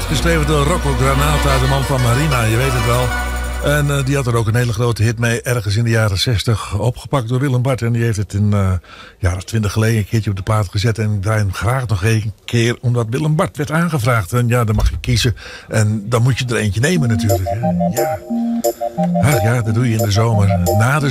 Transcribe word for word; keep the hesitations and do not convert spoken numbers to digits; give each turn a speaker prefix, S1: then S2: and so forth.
S1: Ooit geschreven door Rocco Granata, de man van Marina, je weet het wel. En uh, die had er ook een hele grote hit mee, ergens in de jaren zestig, opgepakt door Willem Bart. En die heeft het in uh, jaren twintig geleden een keertje op de plaat gezet. En ik draai hem graag nog een keer, omdat Willem Bart werd aangevraagd. En ja, dan mag je kiezen. En dan moet je er eentje nemen natuurlijk. Hè. Ja. Ach ja, dat doe je in de zomer. Na de